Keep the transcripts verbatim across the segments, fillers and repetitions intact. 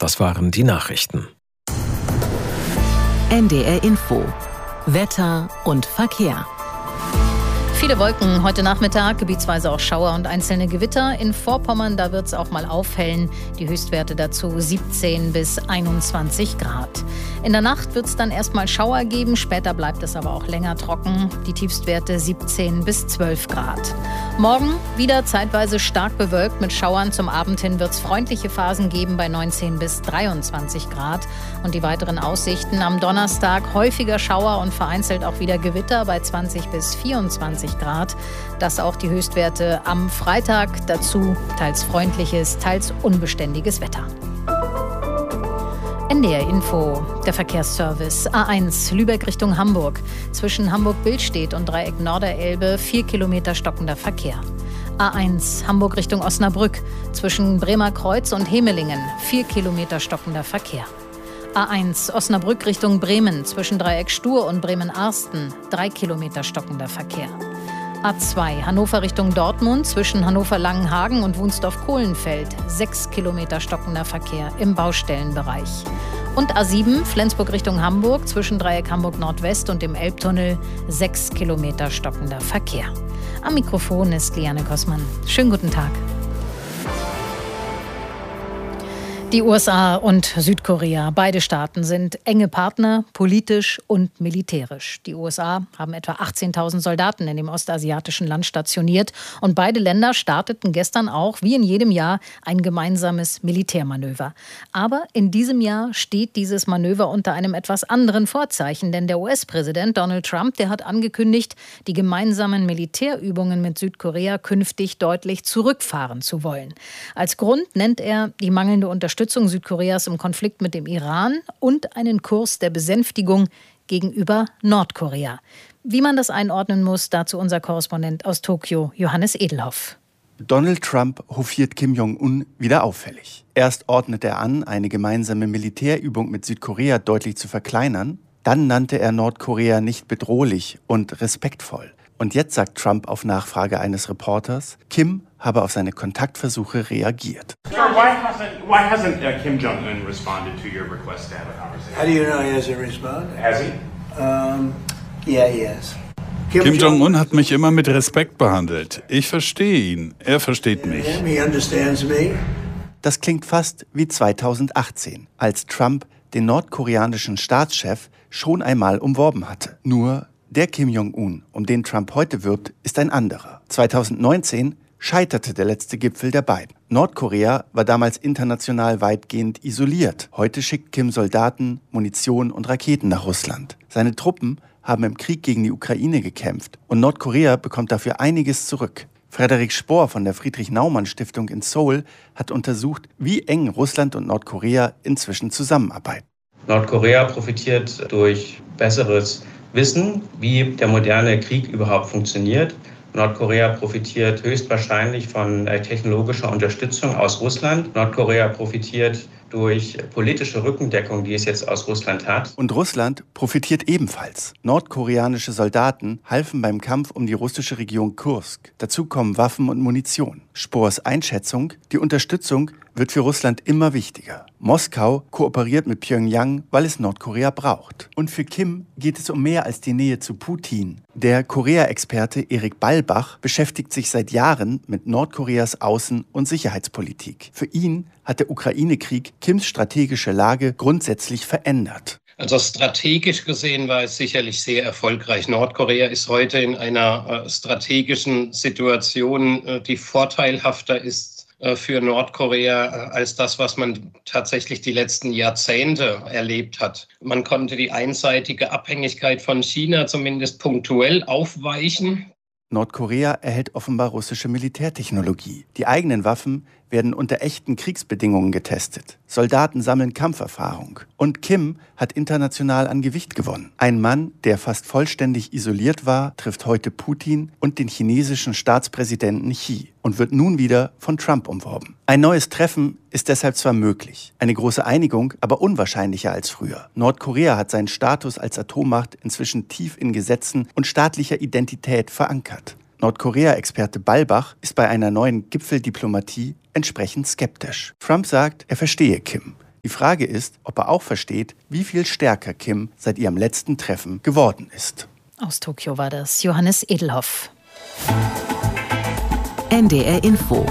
Das waren die Nachrichten. N D R Info. Wetter und Verkehr. Viele Wolken heute Nachmittag, gebietsweise auch Schauer und einzelne Gewitter. In Vorpommern, da wird es auch mal aufhellen. Die Höchstwerte dazu siebzehn bis einundzwanzig Grad. In der Nacht wird es dann erstmal Schauer geben, später bleibt es aber auch länger trocken. Die Tiefstwerte siebzehn bis zwölf Grad. Morgen wieder zeitweise stark bewölkt mit Schauern. Zum Abend hin wird es freundliche Phasen geben bei neunzehn bis dreiundzwanzig Grad. Und die weiteren Aussichten: am Donnerstag häufiger Schauer und vereinzelt auch wieder Gewitter bei zwanzig bis vierundzwanzig Grad. Das auch die Höchstwerte am Freitag. Dazu teils freundliches, teils unbeständiges Wetter. N D R Info, der Verkehrsservice. A eins, Lübeck Richtung Hamburg. Zwischen Hamburg-Billstedt und Dreieck Norderelbe vier Kilometer stockender Verkehr. A eins, Hamburg Richtung Osnabrück. Zwischen Bremer Kreuz und Hemelingen vier Kilometer stockender Verkehr. A eins, Osnabrück Richtung Bremen. Zwischen Dreieck Stur und Bremen-Arsten drei Kilometer stockender Verkehr. A zwei, Hannover Richtung Dortmund. Zwischen Hannover-Langenhagen und Wunsdorf-Kohlenfeld sechs Kilometer stockender Verkehr im Baustellenbereich. Und A sieben, Flensburg Richtung Hamburg. Zwischen Dreieck Hamburg-Nordwest und dem Elbtunnel sechs Kilometer stockender Verkehr. Am Mikrofon ist Liane Kossmann. Schönen guten Tag. Die U S A und Südkorea, beide Staaten sind enge Partner, politisch und militärisch. Die U S A haben etwa achtzehntausend Soldaten in dem ostasiatischen Land stationiert. Und beide Länder starteten gestern auch, wie in jedem Jahr, ein gemeinsames Militärmanöver. Aber in diesem Jahr steht dieses Manöver unter einem etwas anderen Vorzeichen. Denn der U S-Präsident Donald Trump, der hat angekündigt, die gemeinsamen Militärübungen mit Südkorea künftig deutlich zurückfahren zu wollen. Als Grund nennt er die mangelnde Unterstützung Südkoreas im Konflikt mit dem Iran und einen Kurs der Besänftigung gegenüber Nordkorea. Wie man das einordnen muss, dazu unser Korrespondent aus Tokio, Johannes Edelhoff. Donald Trump hofiert Kim Jong-un wieder auffällig. Erst ordnet er an, eine gemeinsame Militärübung mit Südkorea deutlich zu verkleinern. Dann nannte er Nordkorea nicht bedrohlich und respektvoll. Und jetzt sagt Trump auf Nachfrage eines Reporters, Kim habe auf seine Kontaktversuche reagiert. Sir, why hasn't, why hasn't uh, Kim Jong-un responded to your request to have a conversation? How do you know he hasn't responded? Has he? Um, yeah, he has. Kim, Kim Jong-un hat mich immer mit Respekt behandelt. Ich verstehe ihn. Er versteht mich. He understands me. Das klingt fast wie zweitausendachtzehn, als Trump den nordkoreanischen Staatschef schon einmal umworben hatte. Nur der Kim Jong-un, um den Trump heute wirbt, ist ein anderer. zweitausendneunzehn scheiterte der letzte Gipfel der beiden. Nordkorea war damals international weitgehend isoliert. Heute schickt Kim Soldaten, Munition und Raketen nach Russland. Seine Truppen haben im Krieg gegen die Ukraine gekämpft und Nordkorea bekommt dafür einiges zurück. Frederik Spohr von der Friedrich-Naumann-Stiftung in Seoul hat untersucht, wie eng Russland und Nordkorea inzwischen zusammenarbeiten. Nordkorea profitiert durch besseres Wissen, wie der moderne Krieg überhaupt funktioniert. Nordkorea profitiert höchstwahrscheinlich von technologischer Unterstützung aus Russland. Nordkorea profitiert durch politische Rückendeckung, die es jetzt aus Russland hat. Und Russland profitiert ebenfalls. Nordkoreanische Soldaten halfen beim Kampf um die russische Region Kursk. Dazu kommen Waffen und Munition. Spohrs Einschätzung: Die Unterstützung wird für Russland immer wichtiger. Moskau kooperiert mit Pjöngjang, weil es Nordkorea braucht. Und für Kim geht es um mehr als die Nähe zu Putin. Der Korea-Experte Erik Ballbach beschäftigt sich seit Jahren mit Nordkoreas Außen- und Sicherheitspolitik. Für ihn hat der Ukraine-Krieg Kims strategische Lage grundsätzlich verändert. Also strategisch gesehen war es sicherlich sehr erfolgreich. Nordkorea ist heute in einer äh, strategischen Situation, äh, die vorteilhafter ist äh, für Nordkorea äh, als das, was man tatsächlich die letzten Jahrzehnte erlebt hat. Man konnte die einseitige Abhängigkeit von China zumindest punktuell aufweichen. Nordkorea erhält offenbar russische Militärtechnologie. Die eigenen Waffen werden unter echten Kriegsbedingungen getestet. Soldaten sammeln Kampferfahrung. Und Kim hat international an Gewicht gewonnen. Ein Mann, der fast vollständig isoliert war, trifft heute Putin und den chinesischen Staatspräsidenten Xi und wird nun wieder von Trump umworben. Ein neues Treffen ist deshalb zwar möglich, eine große Einigung aber unwahrscheinlicher als früher. Nordkorea hat seinen Status als Atommacht inzwischen tief in Gesetzen und staatlicher Identität verankert. Nordkorea-Experte Ballbach ist bei einer neuen Gipfeldiplomatie entsprechend skeptisch. Trump sagt, er verstehe Kim. Die Frage ist, ob er auch versteht, wie viel stärker Kim seit ihrem letzten Treffen geworden ist. Aus Tokio war das Johannes Edelhoff. N D R Info.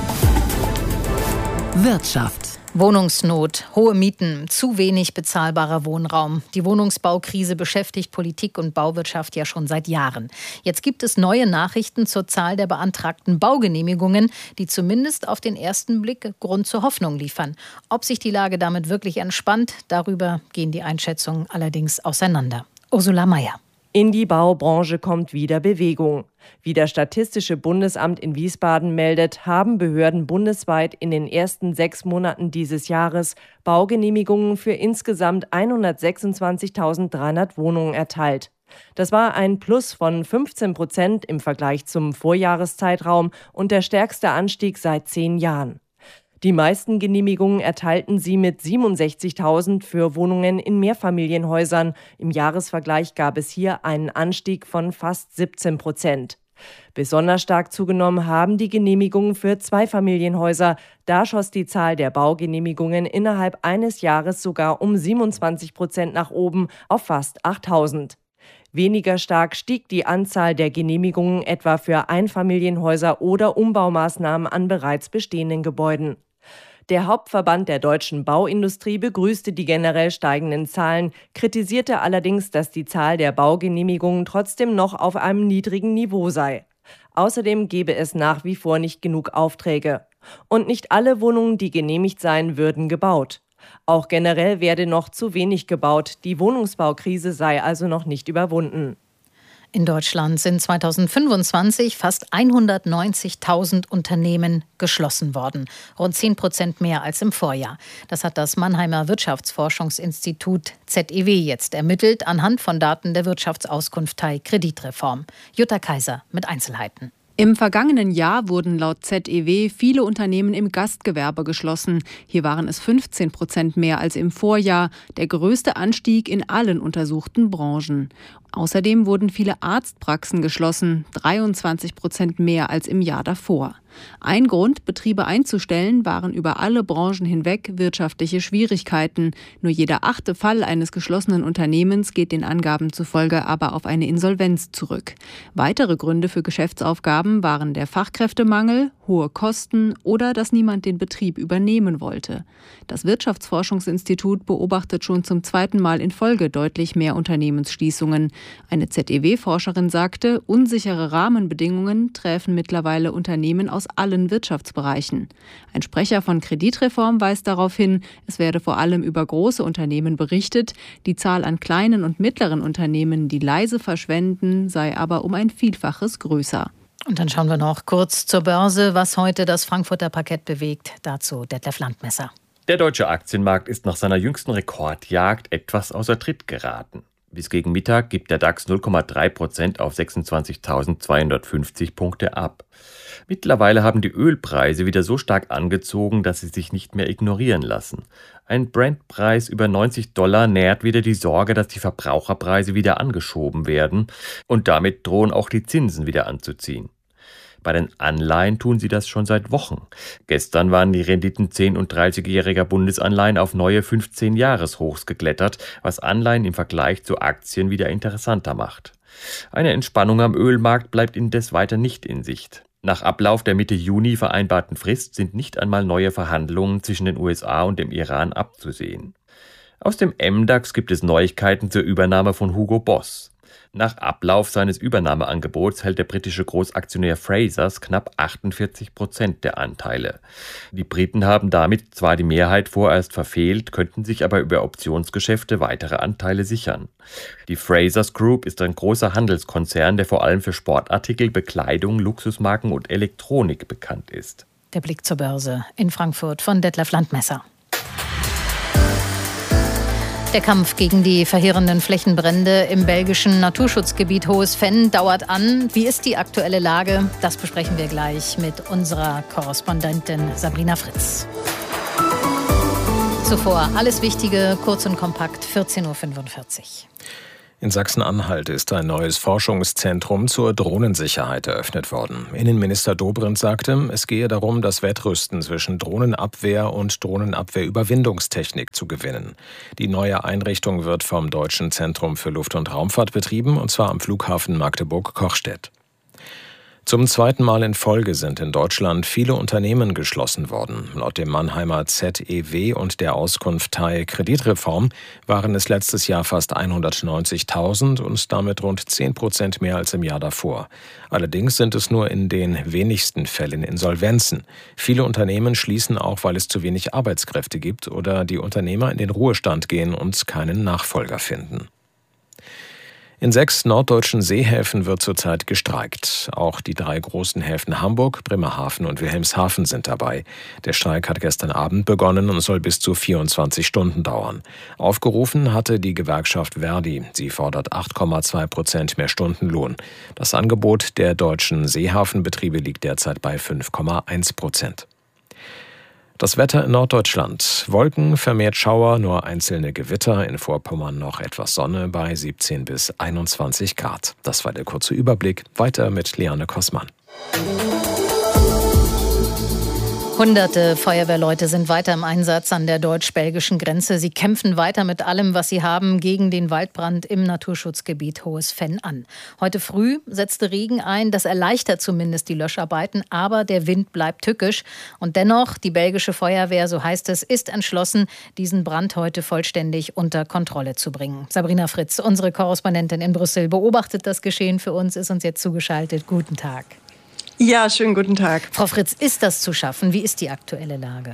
Wirtschaft. Wohnungsnot, hohe Mieten, zu wenig bezahlbarer Wohnraum. Die Wohnungsbaukrise beschäftigt Politik und Bauwirtschaft ja schon seit Jahren. Jetzt gibt es neue Nachrichten zur Zahl der beantragten Baugenehmigungen, die zumindest auf den ersten Blick Grund zur Hoffnung liefern. Ob sich die Lage damit wirklich entspannt, darüber gehen die Einschätzungen allerdings auseinander. Ursula Mayer. In die Baubranche kommt wieder Bewegung. Wie das Statistische Bundesamt in Wiesbaden meldet, haben Behörden bundesweit in den ersten sechs Monaten dieses Jahres Baugenehmigungen für insgesamt hundertsechsundzwanzigtausenddreihundert Wohnungen erteilt. Das war ein Plus von fünfzehn Prozent im Vergleich zum Vorjahreszeitraum und der stärkste Anstieg seit zehn Jahren. Die meisten Genehmigungen erteilten sie mit siebenundsechzigtausend für Wohnungen in Mehrfamilienhäusern. Im Jahresvergleich gab es hier einen Anstieg von fast siebzehn Prozent. Besonders stark zugenommen haben die Genehmigungen für Zweifamilienhäuser. Da schoss die Zahl der Baugenehmigungen innerhalb eines Jahres sogar um siebenundzwanzig Prozent nach oben auf fast achttausend. Weniger stark stieg die Anzahl der Genehmigungen etwa für Einfamilienhäuser oder Umbaumaßnahmen an bereits bestehenden Gebäuden. Der Hauptverband der deutschen Bauindustrie begrüßte die generell steigenden Zahlen, kritisierte allerdings, dass die Zahl der Baugenehmigungen trotzdem noch auf einem niedrigen Niveau sei. Außerdem gebe es nach wie vor nicht genug Aufträge. Und nicht alle Wohnungen, die genehmigt seien, würden gebaut. Auch generell werde noch zu wenig gebaut. Die Wohnungsbaukrise sei also noch nicht überwunden. In Deutschland sind zweitausendfünfundzwanzig fast hundertneunzigtausend Unternehmen geschlossen worden. Rund zehn Prozent mehr als im Vorjahr. Das hat das Mannheimer Wirtschaftsforschungsinstitut Z E W jetzt ermittelt anhand von Daten der Wirtschaftsauskunftei Kreditreform. Jutta Kaiser mit Einzelheiten. Im vergangenen Jahr wurden laut Z E W viele Unternehmen im Gastgewerbe geschlossen. Hier waren es fünfzehn Prozent mehr als im Vorjahr, der größte Anstieg in allen untersuchten Branchen. Außerdem wurden viele Arztpraxen geschlossen, dreiundzwanzig Prozent mehr als im Jahr davor. Ein Grund, Betriebe einzustellen, waren über alle Branchen hinweg wirtschaftliche Schwierigkeiten. Nur jeder achte Fall eines geschlossenen Unternehmens geht den Angaben zufolge aber auf eine Insolvenz zurück. Weitere Gründe für Geschäftsaufgaben waren der Fachkräftemangel, hohe Kosten oder dass niemand den Betrieb übernehmen wollte. Das Wirtschaftsforschungsinstitut beobachtet schon zum zweiten Mal in Folge deutlich mehr Unternehmensschließungen. Eine Z E W-Forscherin sagte, unsichere Rahmenbedingungen treffen mittlerweile Unternehmen aus allen Wirtschaftsbereichen. Ein Sprecher von Kreditreform weist darauf hin, es werde vor allem über große Unternehmen berichtet. Die Zahl an kleinen und mittleren Unternehmen, die leise verschwenden, sei aber um ein Vielfaches größer. Und dann schauen wir noch kurz zur Börse, was heute das Frankfurter Parkett bewegt. Dazu Detlef Landmesser. Der deutsche Aktienmarkt ist nach seiner jüngsten Rekordjagd etwas außer Tritt geraten. Bis gegen Mittag gibt der DAX null Komma drei Prozent auf sechsundzwanzigtausendzweihundertfünfzig Punkte ab. Mittlerweile haben die Ölpreise wieder so stark angezogen, dass sie sich nicht mehr ignorieren lassen. Ein Brent-Preis über neunzig Dollar nährt wieder die Sorge, dass die Verbraucherpreise wieder angeschoben werden und damit drohen auch die Zinsen wieder anzuziehen. Bei den Anleihen tun sie das schon seit Wochen. Gestern waren die Renditen zehn- und dreißigjähriger Bundesanleihen auf neue fünfzehn-Jahres-Hochs geklettert, was Anleihen im Vergleich zu Aktien wieder interessanter macht. Eine Entspannung am Ölmarkt bleibt indes weiter nicht in Sicht. Nach Ablauf der Mitte Juni vereinbarten Frist sind nicht einmal neue Verhandlungen zwischen den U S A und dem Iran abzusehen. Aus dem M DAX gibt es Neuigkeiten zur Übernahme von Hugo Boss. Nach Ablauf seines Übernahmeangebots hält der britische Großaktionär Frasers knapp achtundvierzig Prozent der Anteile. Die Briten haben damit zwar die Mehrheit vorerst verfehlt, könnten sich aber über Optionsgeschäfte weitere Anteile sichern. Die Frasers Group ist ein großer Handelskonzern, der vor allem für Sportartikel, Bekleidung, Luxusmarken und Elektronik bekannt ist. Der Blick zur Börse in Frankfurt von Detlef Landmesser. Der Kampf gegen die verheerenden Flächenbrände im belgischen Naturschutzgebiet Hohes Venn dauert an. Wie ist die aktuelle Lage? Das besprechen wir gleich mit unserer Korrespondentin Sabrina Fritz. Zuvor alles Wichtige, kurz und kompakt, vierzehn Uhr fünfundvierzig. In Sachsen-Anhalt ist ein neues Forschungszentrum zur Drohnensicherheit eröffnet worden. Innenminister Dobrindt sagte, es gehe darum, das Wettrüsten zwischen Drohnenabwehr und Drohnenabwehrüberwindungstechnik zu gewinnen. Die neue Einrichtung wird vom Deutschen Zentrum für Luft- und Raumfahrt betrieben, und zwar am Flughafen Magdeburg-Kochstedt. Zum zweiten Mal in Folge sind in Deutschland viele Unternehmen geschlossen worden. Laut dem Mannheimer Z E W und der Auskunft Teil Kreditreform waren es letztes Jahr fast hundertneunzigtausend und damit rund zehn Prozent mehr als im Jahr davor. Allerdings sind es nur in den wenigsten Fällen Insolvenzen. Viele Unternehmen schließen auch, weil es zu wenig Arbeitskräfte gibt oder die Unternehmer in den Ruhestand gehen und keinen Nachfolger finden. In sechs norddeutschen Seehäfen wird zurzeit gestreikt. Auch die drei großen Häfen Hamburg, Bremerhaven und Wilhelmshaven sind dabei. Der Streik hat gestern Abend begonnen und soll bis zu vierundzwanzig Stunden dauern. Aufgerufen hatte die Gewerkschaft Verdi. Sie fordert acht Komma zwei Prozent mehr Stundenlohn. Das Angebot der deutschen Seehafenbetriebe liegt derzeit bei fünf Komma eins Prozent. Das Wetter in Norddeutschland. Wolken, vermehrt Schauer, nur einzelne Gewitter. In Vorpommern noch etwas Sonne bei siebzehn bis einundzwanzig Grad. Das war der kurze Überblick. Weiter mit Liane Kossmann. Hunderte Feuerwehrleute sind weiter im Einsatz an der deutsch-belgischen Grenze. Sie kämpfen weiter mit allem, was sie haben, gegen den Waldbrand im Naturschutzgebiet Hohes Venn an. Heute früh setzte Regen ein. Das erleichtert zumindest die Löscharbeiten, aber der Wind bleibt tückisch. Und dennoch, die belgische Feuerwehr, so heißt es, ist entschlossen, diesen Brand heute vollständig unter Kontrolle zu bringen. Sabrina Fritz, unsere Korrespondentin in Brüssel, beobachtet das Geschehen für uns, ist uns jetzt zugeschaltet. Guten Tag. Ja, schönen guten Tag. Frau Fritz, ist das zu schaffen? Wie ist die aktuelle Lage?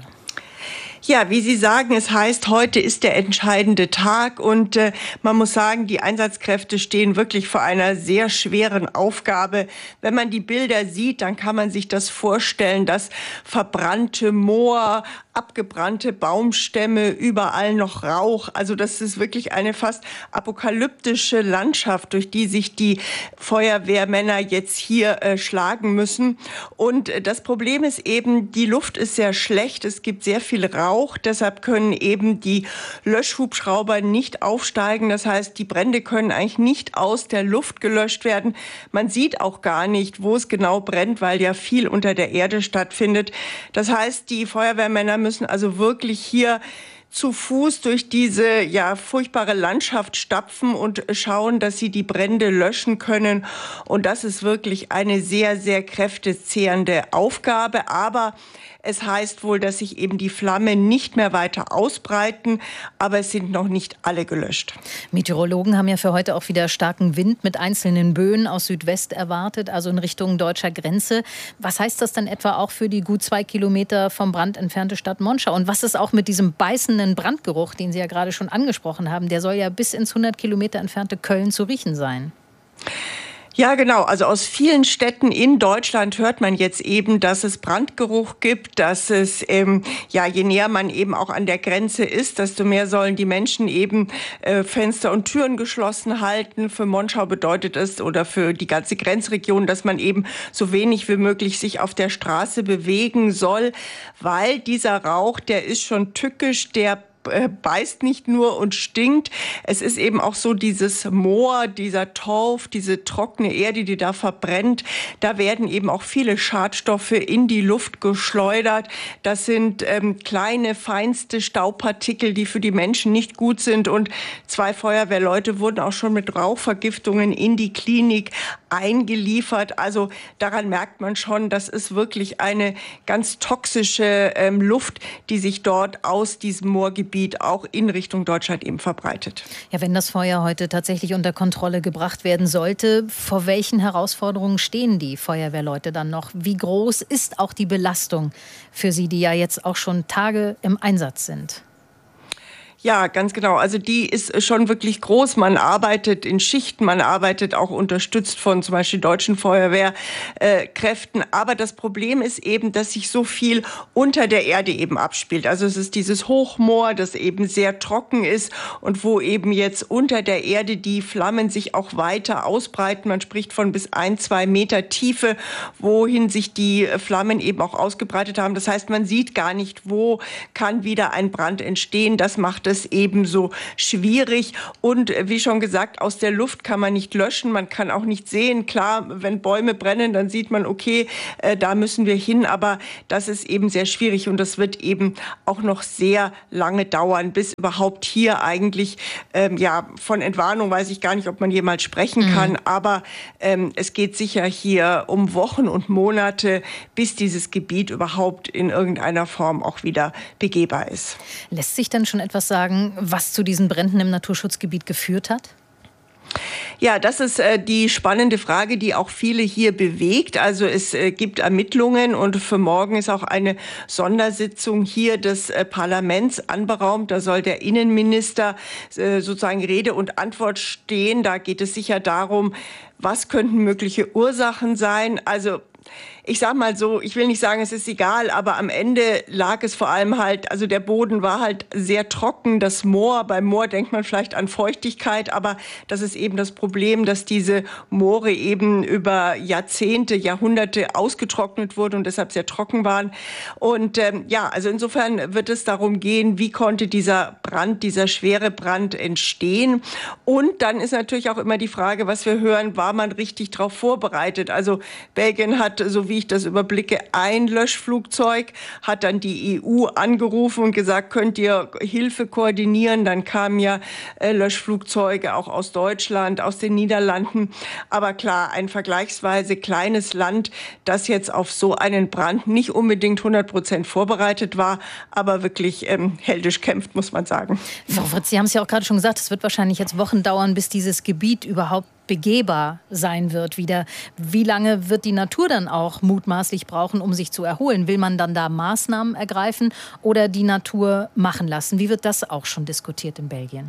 Ja, wie Sie sagen, es heißt, heute ist der entscheidende Tag und äh, man muss sagen, die Einsatzkräfte stehen wirklich vor einer sehr schweren Aufgabe. Wenn man die Bilder sieht, dann kann man sich das vorstellen, dass verbrannte Moor, abgebrannte Baumstämme, überall noch Rauch. Also das ist wirklich eine fast apokalyptische Landschaft, durch die sich die Feuerwehrmänner jetzt hier äh, schlagen müssen. Und äh, das Problem ist eben, die Luft ist sehr schlecht, es gibt sehr viel Rauch, deshalb können eben die Löschhubschrauber nicht aufsteigen. Das heißt, die Brände können eigentlich nicht aus der Luft gelöscht werden. Man sieht auch gar nicht, wo es genau brennt, weil ja viel unter der Erde stattfindet. Das heißt, die Feuerwehrmänner müssen also wirklich hier zu Fuß durch diese ja furchtbare Landschaft stapfen und schauen, dass sie die Brände löschen können. Und das ist wirklich eine sehr, sehr kräftezehrende Aufgabe. Aber es heißt wohl, dass sich eben die Flammen nicht mehr weiter ausbreiten, aber es sind noch nicht alle gelöscht. Meteorologen haben ja für heute auch wieder starken Wind mit einzelnen Böen aus Südwest erwartet, also in Richtung deutscher Grenze. Was heißt das dann etwa auch für die gut zwei Kilometer vom Brand entfernte Stadt Monschau? Und was ist auch mit diesem beißenden Brandgeruch, den Sie ja gerade schon angesprochen haben? Der soll ja bis ins hundert Kilometer entfernte Köln zu riechen sein. Ja, genau. Also aus vielen Städten in Deutschland hört man jetzt eben, dass es Brandgeruch gibt, dass es, ähm, ja, je näher man eben auch an der Grenze ist, desto mehr sollen die Menschen eben äh, Fenster und Türen geschlossen halten. Für Monschau bedeutet es oder für die ganze Grenzregion, dass man eben so wenig wie möglich sich auf der Straße bewegen soll, weil dieser Rauch, der ist schon tückisch, der beißt nicht nur und stinkt. Es ist eben auch so dieses Moor, dieser Torf, diese trockene Erde, die da verbrennt. Da werden eben auch viele Schadstoffe in die Luft geschleudert. Das sind ähm, kleine, feinste Staubpartikel, die für die Menschen nicht gut sind. Und zwei Feuerwehrleute wurden auch schon mit Rauchvergiftungen in die Klinik eingeliefert. Also daran merkt man schon, das ist wirklich eine ganz toxische ähm, Luft, die sich dort aus diesem Moorgebiet auch in Richtung Deutschland eben verbreitet. Ja, wenn das Feuer heute tatsächlich unter Kontrolle gebracht werden sollte, vor welchen Herausforderungen stehen die Feuerwehrleute dann noch? Wie groß ist auch die Belastung für sie, die ja jetzt auch schon Tage im Einsatz sind? Ja, ganz genau. Also die ist schon wirklich groß. Man arbeitet in Schichten, man arbeitet auch unterstützt von zum Beispiel deutschen Feuerwehrkräften. Äh, Aber das Problem ist eben, dass sich so viel unter der Erde eben abspielt. Also es ist dieses Hochmoor, das eben sehr trocken ist und wo eben jetzt unter der Erde die Flammen sich auch weiter ausbreiten. Man spricht von bis ein, zwei Meter Tiefe, wohin sich die Flammen eben auch ausgebreitet haben. Das heißt, man sieht gar nicht, wo kann wieder ein Brand entstehen. Das macht es das ebenso schwierig. Und wie schon gesagt, aus der Luft kann man nicht löschen, man kann auch nicht sehen. Klar, wenn Bäume brennen, dann sieht man, okay, äh, da müssen wir hin, aber das ist eben sehr schwierig und das wird eben auch noch sehr lange dauern, bis überhaupt hier eigentlich, ähm, ja, von Entwarnung weiß ich gar nicht, ob man jemals sprechen kann, mhm. aber ähm, es geht sicher hier um Wochen und Monate, bis dieses Gebiet überhaupt in irgendeiner Form auch wieder begehbar ist. Lässt sich denn schon etwas sagen, was zu diesen Bränden im Naturschutzgebiet geführt hat? Ja, das ist äh, die spannende Frage, die auch viele hier bewegt. Also es äh, gibt Ermittlungen und für morgen ist auch eine Sondersitzung hier des äh, Parlaments anberaumt. Da soll der Innenminister äh, sozusagen Rede und Antwort stehen. Da geht es sicher darum, was könnten mögliche Ursachen sein. Also ich sag mal so, ich will nicht sagen, es ist egal, aber am Ende lag es vor allem halt, also der Boden war halt sehr trocken, das Moor, beim Moor denkt man vielleicht an Feuchtigkeit, aber das ist eben das Problem, dass diese Moore eben über Jahrzehnte, Jahrhunderte ausgetrocknet wurden und deshalb sehr trocken waren. Und ähm, ja, also insofern wird es darum gehen, wie konnte dieser Brand, dieser schwere Brand entstehen. Und dann ist natürlich auch immer die Frage, was wir hören, war man richtig darauf vorbereitet? Also Belgien hat, so wie ich das überblicke, ein Löschflugzeug, hat dann die E U angerufen und gesagt, könnt ihr Hilfe koordinieren? Dann kamen ja äh, Löschflugzeuge auch aus Deutschland, aus den Niederlanden. Aber klar, ein vergleichsweise kleines Land, das jetzt auf so einen Brand nicht unbedingt hundert Prozent vorbereitet war, aber wirklich ähm, heldisch kämpft, muss man sagen. Frau Fritz, Sie haben es ja auch gerade schon gesagt, es wird wahrscheinlich jetzt Wochen dauern, bis dieses Gebiet überhaupt begehbar sein wird wieder. Wie lange wird die Natur dann auch mutmaßlich brauchen, um sich zu erholen? Will man dann da Maßnahmen ergreifen oder die Natur machen lassen? Wie wird das auch schon diskutiert in Belgien?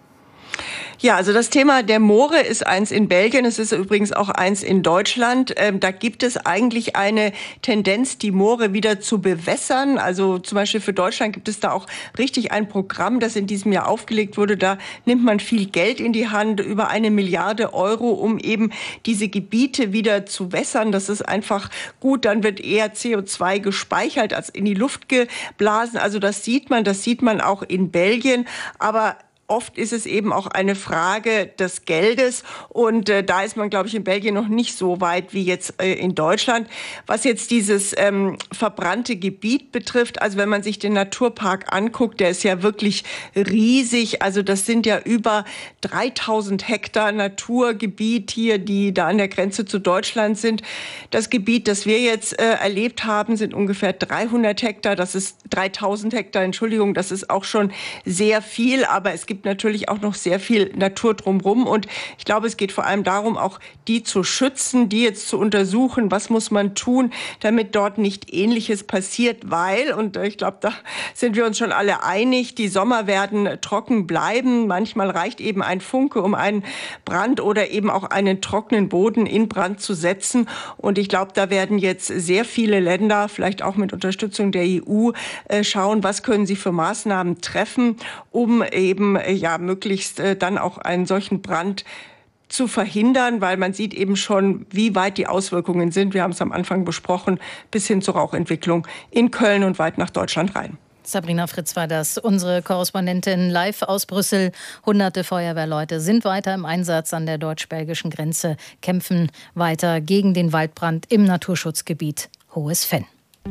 Ja, also das Thema der Moore ist eins in Belgien, es ist übrigens auch eins in Deutschland. Ähm, da gibt es eigentlich eine Tendenz, die Moore wieder zu bewässern. Also zum Beispiel für Deutschland gibt es da auch richtig ein Programm, das in diesem Jahr aufgelegt wurde. Da nimmt man viel Geld in die Hand, über eine Milliarde Euro, um eben diese Gebiete wieder zu wässern. Das ist einfach gut, dann wird eher C O zwei gespeichert als in die Luft geblasen. Also das sieht man, das sieht man auch in Belgien. Aber oft ist es eben auch eine Frage des Geldes und äh, da ist man, glaube ich, in Belgien noch nicht so weit wie jetzt äh, in Deutschland. Was jetzt dieses ähm, verbrannte Gebiet betrifft, also wenn man sich den Naturpark anguckt, der ist ja wirklich riesig. Also das sind ja über dreitausend Hektar Naturgebiet hier, die da an der Grenze zu Deutschland sind. Das Gebiet, das wir jetzt äh, erlebt haben, sind ungefähr dreihundert Hektar. Das ist dreitausend Hektar, Entschuldigung, das ist auch schon sehr viel, aber es gibt natürlich auch noch sehr viel Natur drumherum und ich glaube, es geht vor allem darum, auch die zu schützen, die jetzt zu untersuchen, was muss man tun, damit dort nicht Ähnliches passiert, weil, und ich glaube, da sind wir uns schon alle einig, die Sommer werden trocken bleiben. Manchmal reicht eben ein Funke, um einen Brand oder eben auch einen trockenen Boden in Brand zu setzen und ich glaube, da werden jetzt sehr viele Länder, vielleicht auch mit Unterstützung der E U, schauen, was können sie für Maßnahmen treffen, um eben ja möglichst äh, dann auch einen solchen Brand zu verhindern, weil man sieht eben schon, wie weit die Auswirkungen sind. Wir haben es am Anfang besprochen, bis hin zur Rauchentwicklung in Köln und weit nach Deutschland rein. Sabrina Fritz war das, unsere Korrespondentin live aus Brüssel. Hunderte Feuerwehrleute sind weiter im Einsatz an der deutsch-belgischen Grenze, kämpfen weiter gegen den Waldbrand im Naturschutzgebiet Hohes Venn.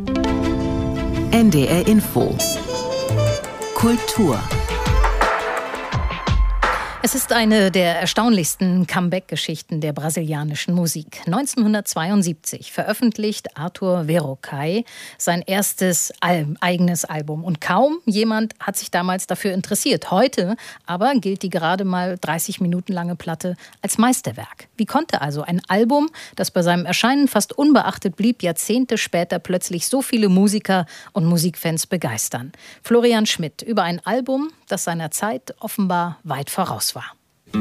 N D R Info Kultur. Es ist eine der erstaunlichsten Comeback-Geschichten der brasilianischen Musik. neunzehnhundertzweiundsiebzig veröffentlicht Arthur Verocai sein erstes Al- eigenes Album. Und kaum jemand hat sich damals dafür interessiert. Heute aber gilt die gerade mal dreißig Minuten lange Platte als Meisterwerk. Wie konnte also ein Album, das bei seinem Erscheinen fast unbeachtet blieb, Jahrzehnte später plötzlich so viele Musiker und Musikfans begeistern? Florian Schmidt über ein Album, das seiner Zeit offenbar weit voraus war.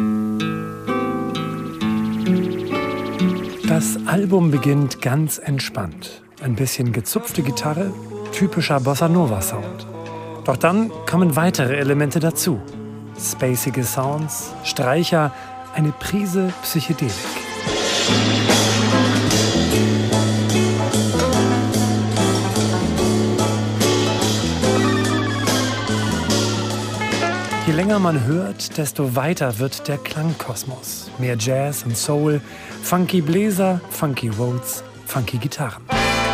Das Album beginnt ganz entspannt. Ein bisschen gezupfte Gitarre, typischer Bossa-Nova-Sound. Doch dann kommen weitere Elemente dazu. Spacige Sounds, Streicher, eine Prise Psychedelik. Je länger man hört, desto weiter wird der Klangkosmos. Mehr Jazz und Soul, funky Bläser, funky Rhodes, funky Gitarren.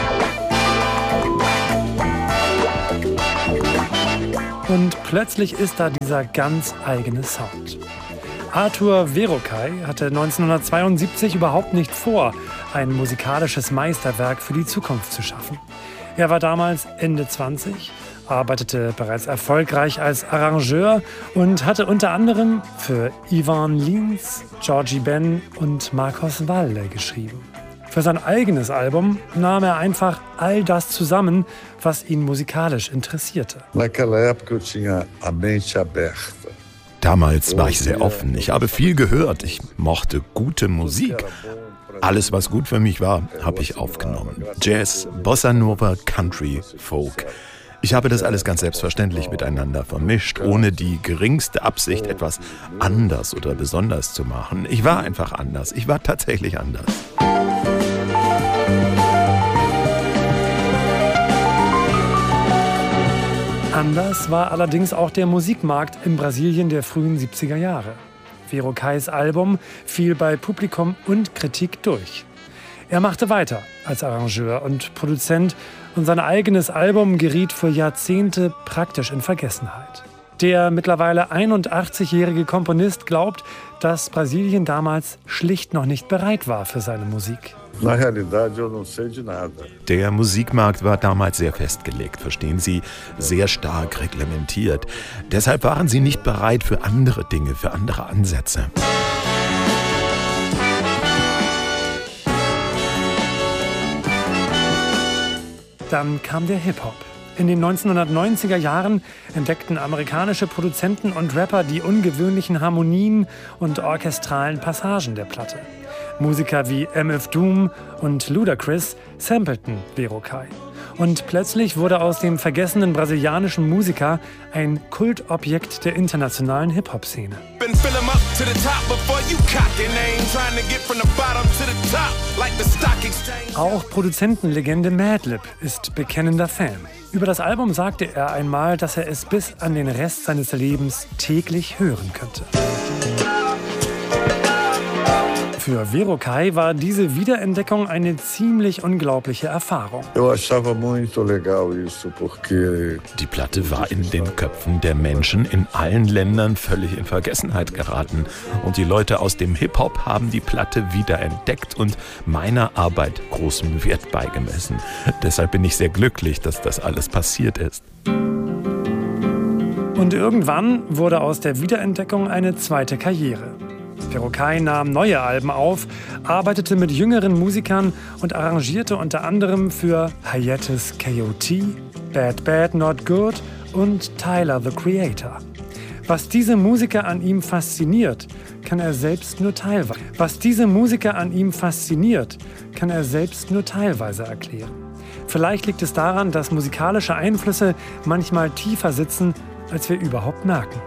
Und plötzlich ist da dieser ganz eigene Sound. Arthur Verocai hatte neunzehnhundertzweiundsiebzig überhaupt nicht vor, ein musikalisches Meisterwerk für die Zukunft zu schaffen. Er war damals Ende zwanzig, arbeitete bereits erfolgreich als Arrangeur und hatte unter anderem für Ivan Lins, Georgie Ben und Marcos Valle geschrieben. Für sein eigenes Album nahm er einfach all das zusammen, was ihn musikalisch interessierte. Damals war ich sehr offen. Ich habe viel gehört. Ich mochte gute Musik. Alles, was gut für mich war, habe ich aufgenommen. Jazz, Bossa Nova, Country, Folk. Ich habe das alles ganz selbstverständlich miteinander vermischt, ohne die geringste Absicht, etwas anders oder besonders zu machen. Ich war einfach anders. Ich war tatsächlich anders. Anders war allerdings auch der Musikmarkt in Brasilien der frühen siebziger Jahre. Verocais Album fiel bei Publikum und Kritik durch. Er machte weiter als Arrangeur und Produzent und sein eigenes Album geriet für Jahrzehnte praktisch in Vergessenheit. Der mittlerweile einundachtzigjährige Komponist glaubt, dass Brasilien damals schlicht noch nicht bereit war für seine Musik. Der Musikmarkt war damals sehr festgelegt, verstehen Sie, sehr stark reglementiert. Deshalb waren sie nicht bereit für andere Dinge, für andere Ansätze. Dann kam der Hip-Hop. In den neunzehnhundertneunziger Jahren entdeckten amerikanische Produzenten und Rapper die ungewöhnlichen Harmonien und orchestralen Passagen der Platte. Musiker wie M F Doom und Ludacris sampleten Verocai. Und plötzlich wurde aus dem vergessenen brasilianischen Musiker ein Kultobjekt der internationalen Hip-Hop-Szene. Auch Produzentenlegende Madlib ist bekennender Fan. Über das Album sagte er einmal, dass er es bis an den Rest seines Lebens täglich hören könnte. Für Verocai war diese Wiederentdeckung eine ziemlich unglaubliche Erfahrung. Die Platte war in den Köpfen der Menschen in allen Ländern völlig in Vergessenheit geraten. Und die Leute aus dem Hip-Hop haben die Platte wiederentdeckt und meiner Arbeit großen Wert beigemessen. Deshalb bin ich sehr glücklich, dass das alles passiert ist. Und irgendwann wurde aus der Wiederentdeckung eine zweite Karriere. Verocai nahm neue Alben auf, arbeitete mit jüngeren Musikern und arrangierte unter anderem für Hiatus K O T, Bad Bad Not Good und Tyler, the Creator. Was diese Musiker an ihm fasziniert, kann er selbst nur teilweise. Was diese Musiker an ihm fasziniert, kann er selbst nur teilweise erklären. Vielleicht liegt es daran, dass musikalische Einflüsse manchmal tiefer sitzen, als wir überhaupt merken.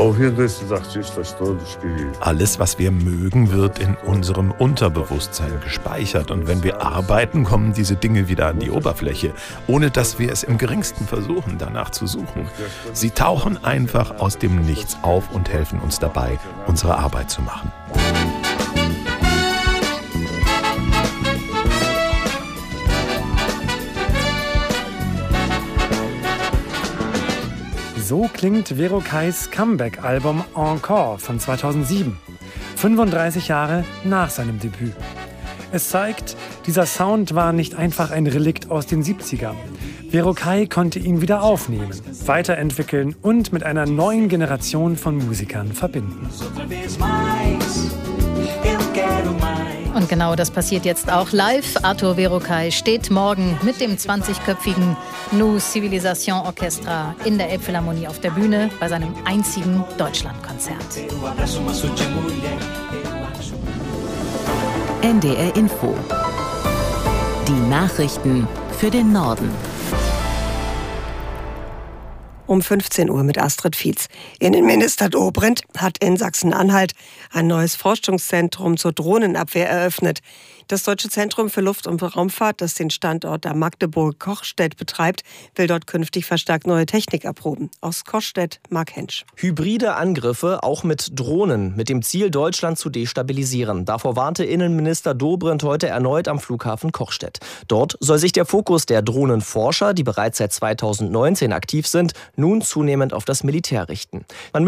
Alles, was wir mögen, wird in unserem Unterbewusstsein gespeichert. Und wenn wir arbeiten, kommen diese Dinge wieder an die Oberfläche, ohne dass wir es im geringsten versuchen, danach zu suchen. Sie tauchen einfach aus dem Nichts auf und helfen uns dabei, unsere Arbeit zu machen. So klingt Verocais Comeback-Album Encore von zweitausendsieben, fünfunddreißig Jahre nach seinem Debüt. Es zeigt, dieser Sound war nicht einfach ein Relikt aus den siebzigern. Verocai konnte ihn wieder aufnehmen, weiterentwickeln und mit einer neuen Generation von Musikern verbinden. Und genau das passiert jetzt auch live. Arthur Verocai steht morgen mit dem zwanzigköpfigen Nous Civilisation Orchestra in der Elbphilharmonie auf der Bühne bei seinem einzigen Deutschlandkonzert. N D R Info. Die Nachrichten für den Norden. um fünfzehn Uhr mit Astrid Fietz. Innenminister Dobrindt hat in Sachsen-Anhalt ein neues Forschungszentrum zur Drohnenabwehr eröffnet. Das Deutsche Zentrum für Luft- und Raumfahrt, das den Standort der Magdeburg-Kochstedt betreibt, will dort künftig verstärkt neue Technik erproben. Aus Kochstedt, Mark Hensch. Hybride Angriffe, auch mit Drohnen, mit dem Ziel, Deutschland zu destabilisieren. Davor warnte Innenminister Dobrindt heute erneut am Flughafen Kochstedt. Dort soll sich der Fokus der Drohnenforscher, die bereits seit zweitausendneunzehn aktiv sind, nun zunehmend auf das Militär richten. Man